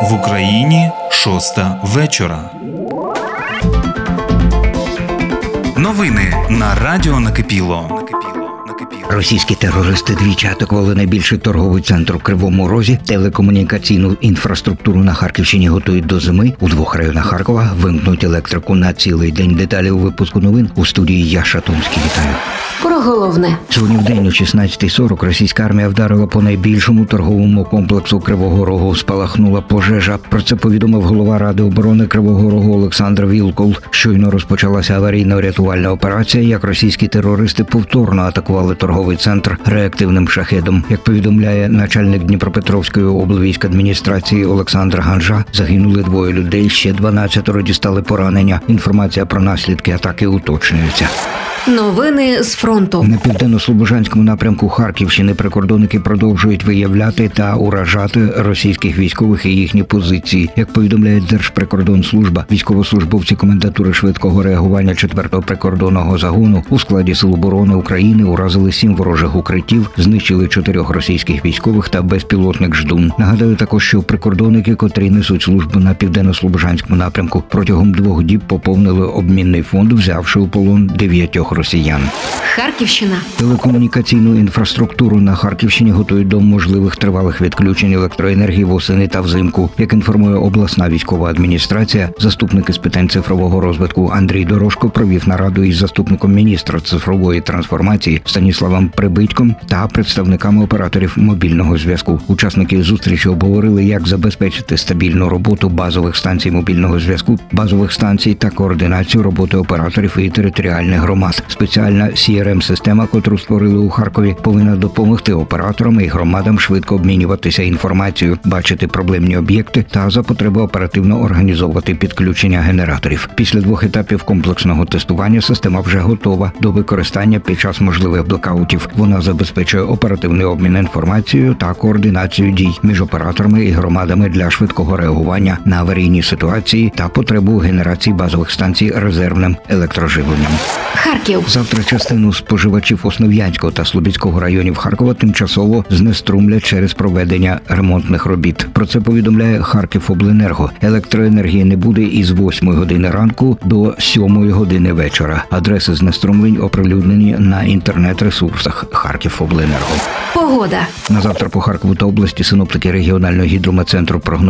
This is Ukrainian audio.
В Україні 6 вечора. Новини на Радіо Накипіло. Російські терористи двічі атакували найбільший торговий центр у Кривому Розі. Телекомунікаційну інфраструктуру на Харківщині готують до зими. У 2 районах Харкова вимкнуть електрику на цілий день. Деталі у випуску новин у студії я, Шатунський. Вітаю. Про головне. Сьогодні вдень о 16:40 російська армія вдарила по найбільшому торговому комплексу Кривого Рогу. Спалахнула пожежа. Про це повідомив голова Ради оборони Кривого Рогу Олександр Вілкул. Щойно розпочалася аварійно-рятувальна операція, як російські терористи повторно атакували торговий центр реактивним шахедом. Як повідомляє начальник Дніпропетровської облвійськадміністрації Олександр Ганжа, загинули 2 людей, ще 12 дістали поранення. Інформація про наслідки атаки уточнюється. Новини з фронту. На південно-слобожанському напрямку Харківщини прикордонники продовжують виявляти та уражати російських військових і їхні позиції. Як повідомляє Держприкордонслужба, військовослужбовці комендатури швидкого реагування 4-го прикордонного загону у складі Сил оборони України уразили 7 ворожих укриттів, знищили 4 російських військових та безпілотник «Ждун». Нагадаю також, що прикордонники, котрі несуть службу на південно-слобожанському напрямку, протягом 2 діб поповнили обмінний фонд, взявши у полон 9 росіян. Харківщина. Телекомунікаційну інфраструктуру на Харківщині готують до можливих тривалих відключень електроенергії восени та взимку. Як інформує обласна військова адміністрація, заступник із питань цифрового розвитку Андрій Дорошко провів нараду із заступником міністра цифрової трансформації Станіславом Прибитьком та представниками операторів мобільного зв'язку. Учасники зустрічі обговорили, як забезпечити стабільну роботу базових станцій мобільного зв'язку, базових станцій та координацію роботи операторів і територіальних громад. Спеціальна CRM-система, котру створили у Харкові, повинна допомогти операторам і громадам швидко обмінюватися інформацією, бачити проблемні об'єкти та за потреби оперативно організовувати підключення генераторів. Після 2 етапів комплексного тестування система вже готова до використання під час можливих блекаутів. Вона забезпечує оперативний обмін інформацією та координацію дій між операторами і громадами для швидкого реагування на аварійні ситуації та потребу генерації базових станцій резервним електроживленням. Харків. Завтра частину споживачів Основ'янського та Слобідського районів Харкова тимчасово знеструмлять через проведення ремонтних робіт. Про це повідомляє Харківобленерго. Електроенергії не буде із 8 години ранку до 7 години вечора. Адреси знеструмлень оприлюднені на інтернет-ресурсах Харківобленерго. Погода. На завтра по Харкову та області синоптики регіонального гідрометцентру прогнозують